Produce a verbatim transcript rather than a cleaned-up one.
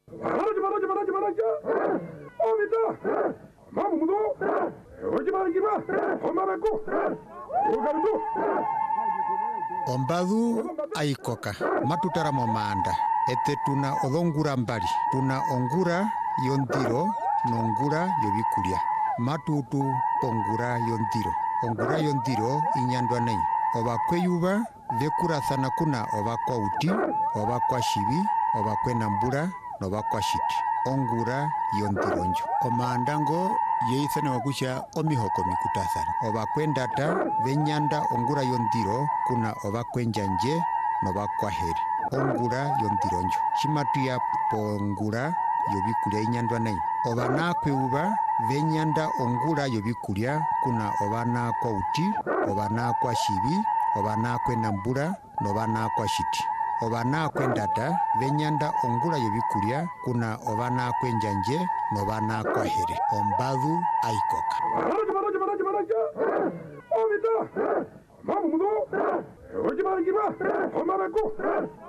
Maraja, maraja, maraja, maraja. Ovita. Mamu mudo. Oji marangiba. Omarako. Ogarudo. Ombadu aikoka. Matutara momanda. Ete tuna odongura mbali. Tuna ongura yondiro nongura yobikulia. Matutu pongura yondiro. Ongura yondiro inyandwa nei. Oba kweyuba vekura sana kuna oba kwa uti, oba kwa shibi, oba kwe nambura, oba kwa shiti. Ongura yondironjo. Omaandango yeithane wakusha omihoko mikutasana. Oba kwendata venyanda ongura yondiro kuna oba kwenjanje noba kwa heri. Ongura yondironjo. Shimatuya pongura yobikulia inyandwa nei. Oba na kweuba venyanda ongura yobikulia kuna oba na kwa uti, oba na kwa shibi, oba na kwe nambura, noba na kwa shiti. Oba na kwendata venyanda ongura yobikulia kuna oba na kwenjanje noba na kwa here. Ombadu aikoka. Maraja, maraja, maraja, maraja. Ovita. Mamu mudo. Oji marangiba. Omarako.